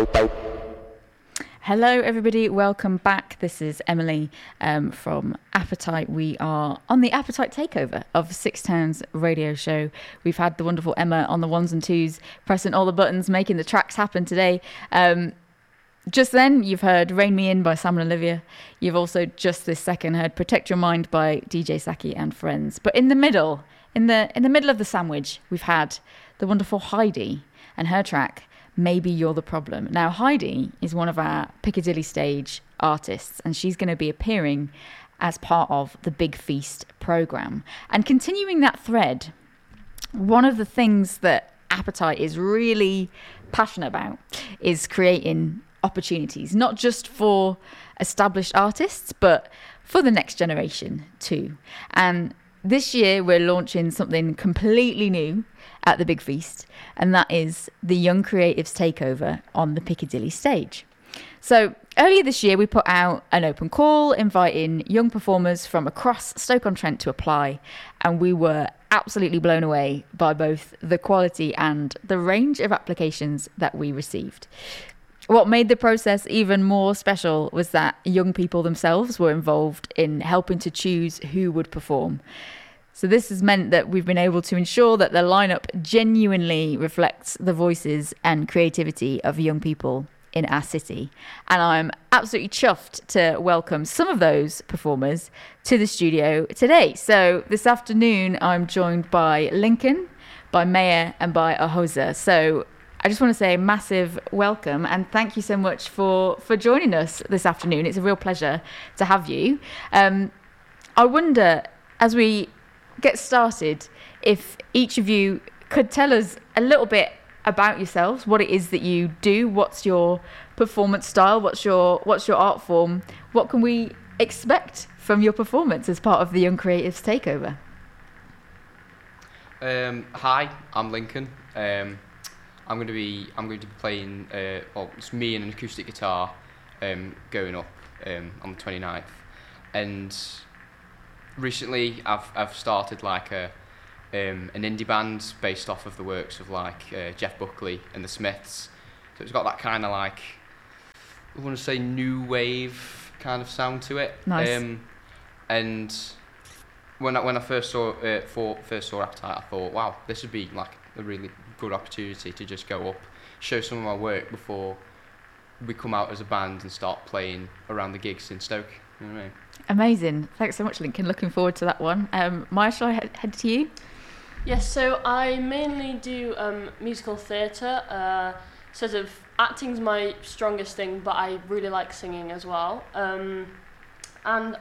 Hello, everybody. Welcome back. This is Emily from Appetite. We are on the Appetite takeover of Six Towns radio show. We've had the wonderful Emma on the ones and twos, pressing all the buttons, making the tracks happen today. Just then, you've heard Rain Me In by Sam and Olivia. You've also just this second heard Protect Your Mind by DJ Saki and Friends. But in the middle, in the middle of the sandwich, we've had the wonderful Heidi and her track, Maybe You're the Problem. Now, Heidi is one of our Piccadilly Stage artists, and she's going to be appearing as part of the Big Feast programme. And continuing that thread, one of the things that Appetite is really passionate about is creating opportunities, not just for established artists, but for the next generation too. And this year we're launching something completely new at the Big Feast, and that is the Young Creatives Takeover on the Piccadilly Stage. So earlier this year we put out an open call inviting young performers from across Stoke-on-Trent to apply, and we were absolutely blown away by both the quality and the range of applications that we received. What made the process even more special was that young people themselves were involved in helping to choose who would perform. So this has meant that we've been able to ensure that the lineup genuinely reflects the voices and creativity of young people in our city. And I'm absolutely chuffed to welcome some of those performers to the studio today. So this afternoon, I'm joined by Lincoln, by Maya, and by Ahoza. So I just want to say a massive welcome and thank you so much for joining us this afternoon. It's a real pleasure to have you. I wonder, as we get started, if each of you could tell us a little bit about yourselves, what it is that you do, what's your performance style, what's your art form, what can we expect from your performance as part of the Young Creatives Takeover? Hi, I'm Lincoln. I'm going to be playing, it's me and an acoustic guitar going up on the 29th. And recently I've started like an indie band based off of the works of like Jeff Buckley and the Smiths. So it's got that kind of like, I want to say new wave kind of sound to it. Nice. And when I first saw Appetite, I thought, wow, this would be like a really good opportunity to just go up, show some of my work before we come out as a band and start playing around the gigs in Stoke. You know what I mean? Amazing. Thanks so much, Lincoln. Looking forward to that one. Maya, shall I head to you? Yes, so I mainly do musical theatre. Sort of acting's my strongest thing, but I really like singing as well. And when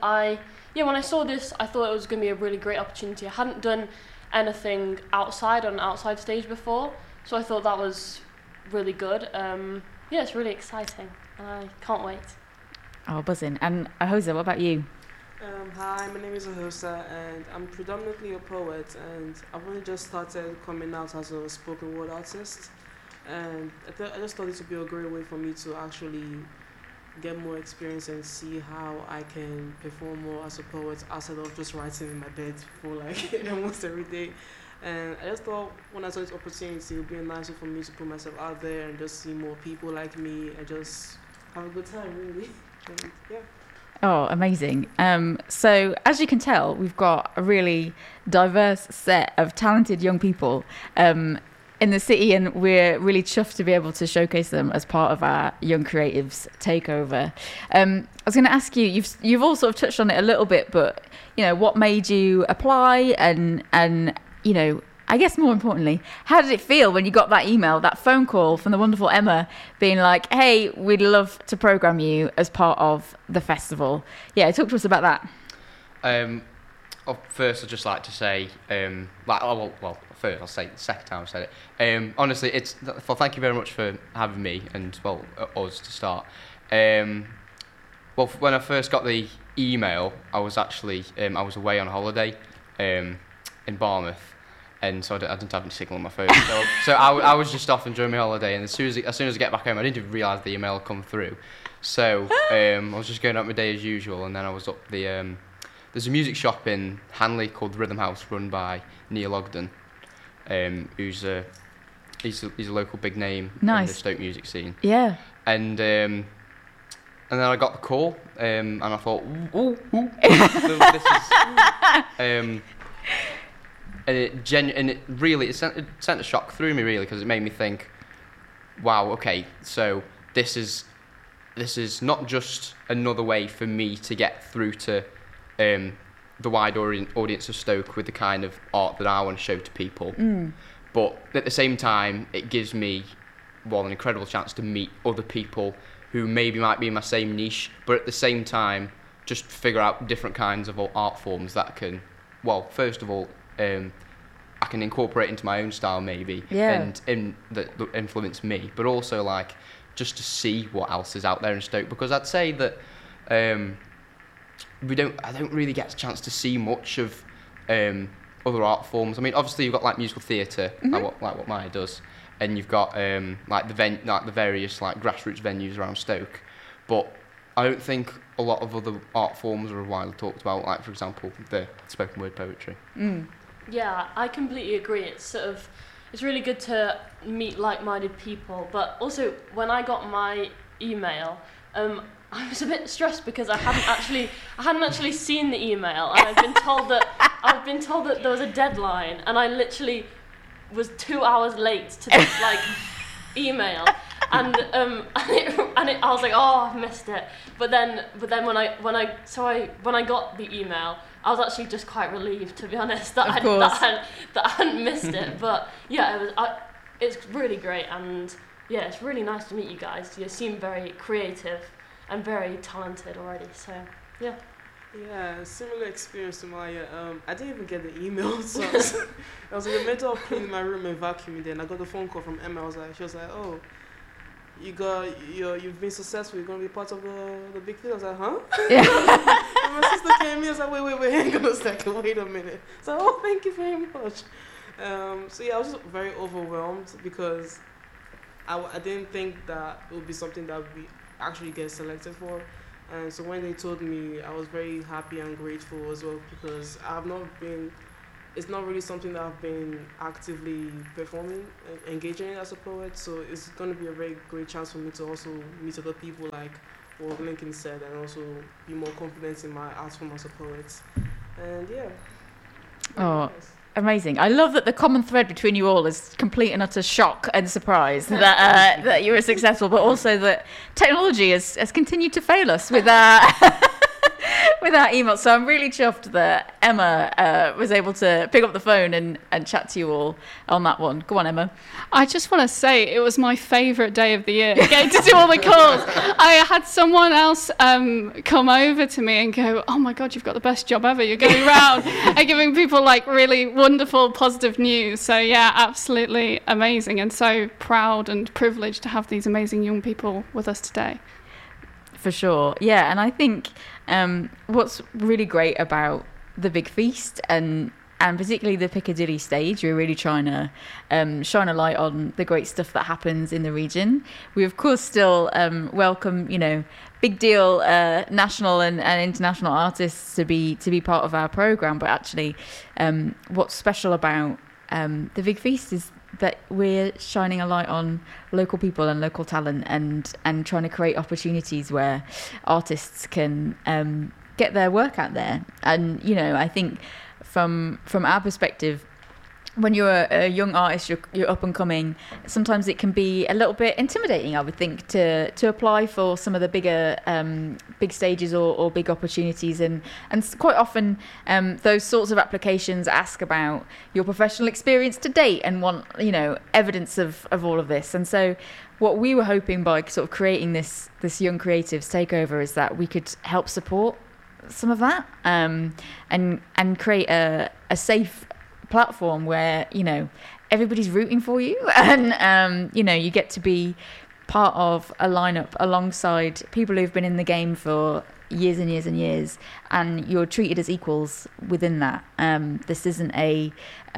I saw this, I thought it was going to be a really great opportunity. I hadn't done anything outside on an outside stage before, so I thought that was really good. It's really exciting, and I can't wait. Oh, buzzing. And Ahoza, what about you? Hi, my name is Ahoza, and I'm predominantly a poet, and I've only just started coming out as a spoken word artist, and I just thought it would be a great way for me to actually get more experience and see how I can perform more as a poet outside of just writing in my bed for like almost every day. And I just thought when I saw this opportunity, it would be a nice way for me to put myself out there and just see more people like me and just have a good time, really. And, yeah. Oh, amazing. So as you can tell, we've got a really diverse set of talented young people in the city, and we're really chuffed to be able to showcase them as part of our Young Creatives Takeover. I was going to ask you, you've all sort of touched on it a little bit, but you know, what made you apply, and you know, I guess more importantly, how did it feel when you got that email, that phone call from the wonderful Emma being like, hey, we'd love to programme you as part of the festival? Yeah, talk to us about that. First, I'd just like to say, first I'll say the second time I said it. Honestly, thank you very much for having me and us to start. When I first got the email, I was actually I was away on holiday in Barmouth. And so I didn't have any signal on my phone. So I was just off enjoying my holiday, and as soon as I get back home, I didn't even realise the email had come through. So I was just going out my day as usual, and then I was up the... there's a music shop in Hanley called Rhythm House, run by Neil Ogden, who's he's a local big name in the Stoke music scene. Yeah. And then I got the call, and I thought, ooh, this is, and it really sent a shock through me, really, because it made me think, wow, okay, so this is not just another way for me to get through to the wide audience of Stoke with the kind of art that I want to show to people, but at the same time, it gives me, well, an incredible chance to meet other people who maybe might be in my same niche, but at the same time, just figure out different kinds of art forms that can, well, first of all, I can incorporate into my own style maybe, and that influence me, but also like just to see what else is out there in Stoke, because I'd say that I don't really get a chance to see much of other art forms. I mean, obviously you've got like musical theatre, like what Maya does. And you've got like the various like grassroots venues around Stoke, but I don't think a lot of other art forms are widely talked about. Like, for example, the spoken word poetry. Yeah, I completely agree. It's really good to meet like-minded people. But also, when I got my email, I was a bit stressed because I hadn't actually seen the email, and I've been told that there was a deadline, and I literally was 2 hours late to this like email, and I was like, oh, I've missed it. But then when I got the email, I was actually just quite relieved, to be honest, that I hadn't missed it. But yeah, it's really great, and yeah, it's really nice to meet you guys. You seem very creative and very talented already. So yeah. Yeah, similar experience to Maya. I didn't even get the email, so I was in the middle of cleaning my room and vacuuming. Then I got a phone call from Emma. She was like, "Oh, you've been successful. You're gonna be part of the big thing." I was like, "Huh?" Yeah. And my sister came in. I was like, "Wait, hang on a second. Wait a minute." So, "Oh, thank you very much." So yeah, I was just very overwhelmed because I didn't think that it would be something that we actually get selected for. And so when they told me, I was very happy and grateful as well, because it's not really something that I've been actively performing and engaging in as a poet. So it's going to be a very great chance for me to also meet other people like what Lincoln said, and also be more confident in my art form as a poet. And yeah. Oh. Nice. Amazing. I love that the common thread between you all is complete and utter shock and surprise that you were successful, but also that technology has continued to fail us with with our emails. So I'm really chuffed that Emma was able to pick up the phone and chat to you all on that one. Go on, Emma. I just want to say it was my favourite day of the year, getting to do all the calls. I had someone else come over to me and go, "Oh my God, you've got the best job ever. You're going around and giving people like really wonderful, positive news." So yeah, absolutely amazing, and so proud and privileged to have these amazing young people with us today. For sure. Yeah, and I think what's really great about the Big Feast and particularly the Piccadilly stage, we're really trying to shine a light on the great stuff that happens in the region. We of course still welcome, big deal national and international artists to be part of our programme, but actually what's special about the Big Feast is that we're shining a light on local people and local talent and trying to create opportunities where artists can get their work out there. And I think from our perspective, when you're a young artist, you're up and coming, sometimes it can be a little bit intimidating, I would think, to apply for some of the bigger big stages or big opportunities, and quite often those sorts of applications ask about your professional experience to date and want evidence of all of this. And so what we were hoping by sort of creating this Young Creatives Takeover is that we could help support some of that and create a safe platform where everybody's rooting for you, and you get to be part of a lineup alongside people who've been in the game for years and years and years, and you're treated as equals within that. This isn't the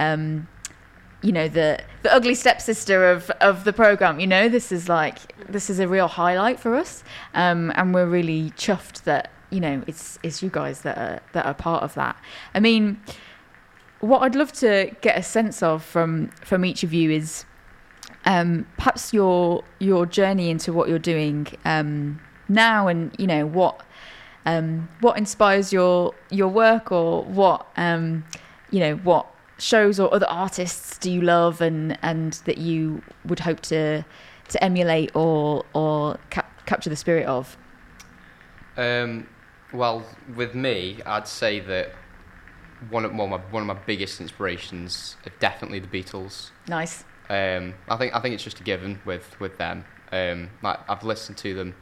ugly stepsister of the program. This is a real highlight for us, and we're really chuffed that it's you guys that are part of that. I mean, what I'd love to get a sense of from each of you is perhaps your journey into what you're doing now, and you know what inspires your work, or what what shows or other artists do you love, and that you would hope to emulate or capture the spirit of. Well, with me, I'd say that one of my biggest inspirations are definitely the Beatles. Nice. I think it's just a given with them. Like I've listened to them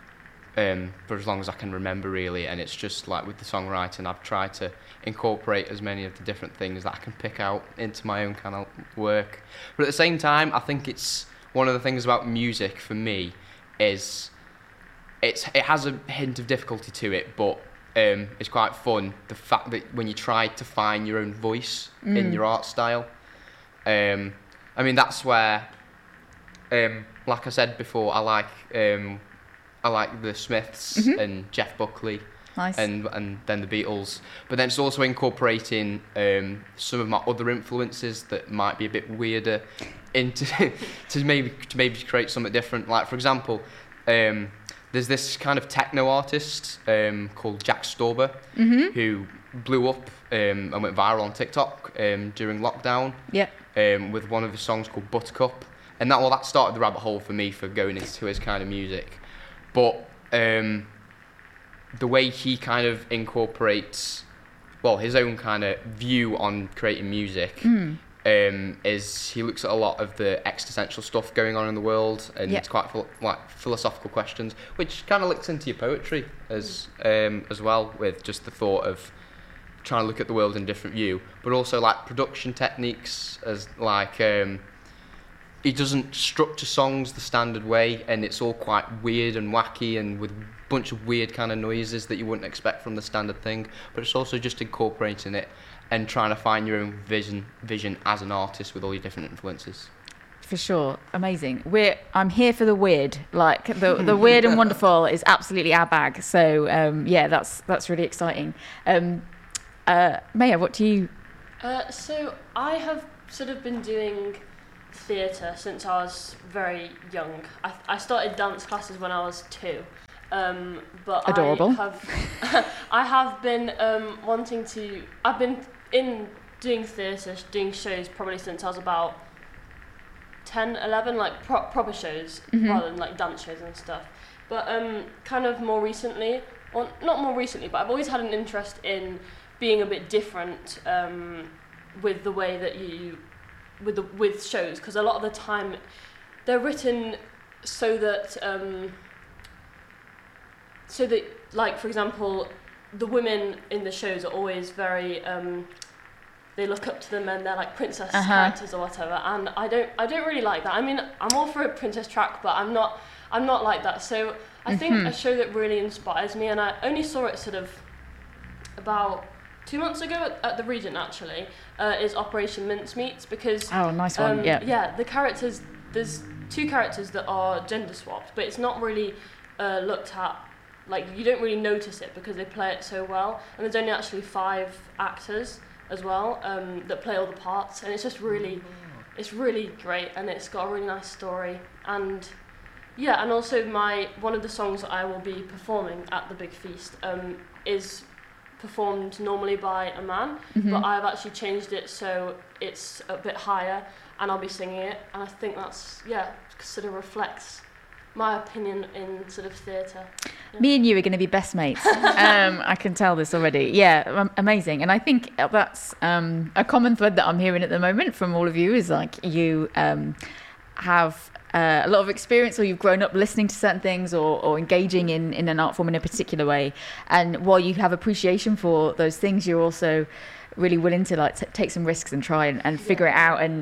for as long as I can remember, really, and it's just like with the songwriting, I've tried to incorporate as many of the different things that I can pick out into my own kind of work. But at the same time, I think it's one of the things about music for me is it has a hint of difficulty to it, but it's quite fun. The fact that when you try to find your own voice in your art style, I mean that's where, like I said before, I like the Smiths and Jeff Buckley, nice, and then the Beatles. But then it's also incorporating some of my other influences that might be a bit weirder into to maybe create something different. Like for example, there's this kind of techno artist called Jack Stauber who blew up and went viral on TikTok during lockdown. Yeah. With one of his songs called Buttercup, and that started the rabbit hole for me for going into his kind of music. But the way he kind of incorporates, his own kind of view on creating music. Is he looks at a lot of the existential stuff going on in the world, and it's quite philosophical questions, which kind of links into your poetry as well, with just the thought of trying to look at the world in a different view, but also like production techniques, as like he doesn't structure songs the standard way, and it's all quite weird and wacky and with a bunch of weird kind of noises that you wouldn't expect from the standard thing, but it's also just incorporating it and trying to find your own vision as an artist with all your different influences. For sure, amazing. I'm here for the weird. Like the weird and wonderful is absolutely our bag. So that's really exciting. Maya, what do you? So I have sort of been doing theatre since I was very young. I started dance classes when I was 2. But adorable. I have been wanting to. I've been doing theatre, doing shows probably since I was about 10, 11, like proper shows rather than like dance shows and stuff. But kind of more recently, or not more recently, but I've always had an interest in being a bit different with the way that with shows, because a lot of the time they're written so that like for example, the women in the shows are always very they look up to the men, they're like princess characters or whatever, and I don't really like that. I mean, I'm all for a princess track, but I'm not like that. So I think a show that really inspires me, and I only saw it sort of about 2 months ago at the Regent actually, is Operation Mincemeat, because nice one. yeah, the characters, there's 2 characters that are gender swapped, but it's not really looked at, like you don't really notice it because they play it so well, and there's only actually 5 actors as well that play all the parts, and it's just really it's really great, and it's got a really nice story. And yeah, and also one of the songs that I will be performing at the Big Feast is performed normally by a man, but I've actually changed it so it's a bit higher, and I'll be singing it, and I think that's sort of reflects my opinion in sort of theatre. Yeah. Me and you are going to be best mates. I can tell this already. Yeah, amazing. And I think that's a common thread that I'm hearing at the moment from all of you, is like you have a lot of experience, or you've grown up listening to certain things, or engaging in an art form in a particular way. And while you have appreciation for those things, you're also really willing to like take some risks and try and figure it out. And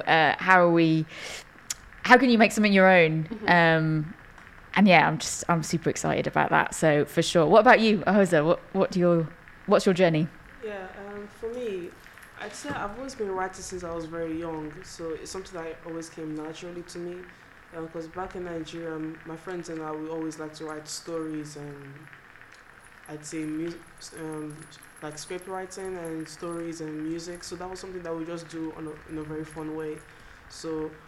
how can you make something your own? And yeah, I'm super excited about that. So for sure. What about you, Ahosa? What's your journey? Yeah, for me, I'd say I've always been writing since I was very young. So it's something that always came naturally to me. Because back in Nigeria, my friends and I, we always like to write stories, and I'd say like script writing and stories and music. So that was something that we just do in a very fun way. So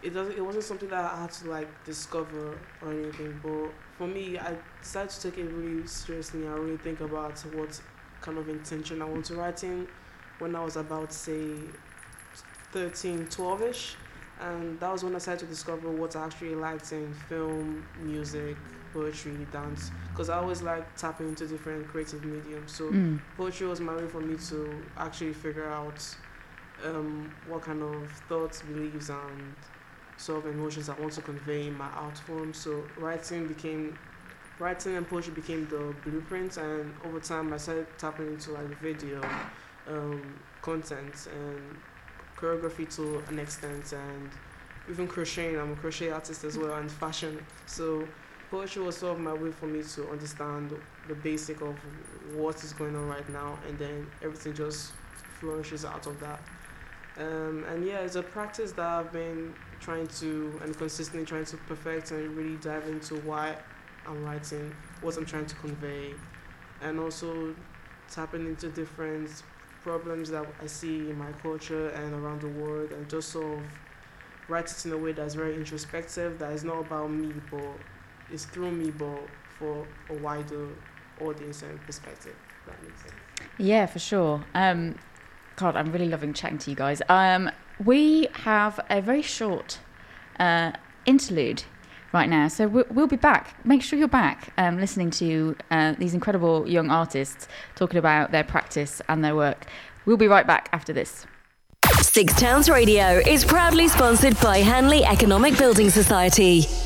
it wasn't something that I had to like discover or anything. But for me, I decided to take it really seriously and really think about what kind of intention I want to write in when I was about, say, 13, 12-ish. And that was when I started to discover what I actually liked in film, music, poetry, dance. Because I always liked tapping into different creative mediums. So poetry was my way for me to actually figure out what kind of thoughts, beliefs, and sort of emotions I want to convey in my art form. So writing and poetry became the blueprint, and over time I started tapping into like video, content, and choreography to an extent, and even crocheting. I'm a crochet artist as well, and fashion. So poetry was sort of my way for me to understand the basic of what is going on right now, and then everything just flourishes out of that. And yeah, it's a practice that I've been consistently trying to perfect and really dive into why I'm writing, what I'm trying to convey, and also tapping into different problems that I see in my culture and around the world, and just sort of write it in a way that's very introspective, that is not about me, but it's through me, but for a wider audience and perspective, if that makes sense. Yeah, for sure. God, I'm really loving chatting to you guys. We have a very short interlude right now, so we'll be back. Make sure you're back listening to these incredible young artists talking about their practice and their work. We'll be right back after this. Six Towns Radio is proudly sponsored by Hanley Economic Building Society.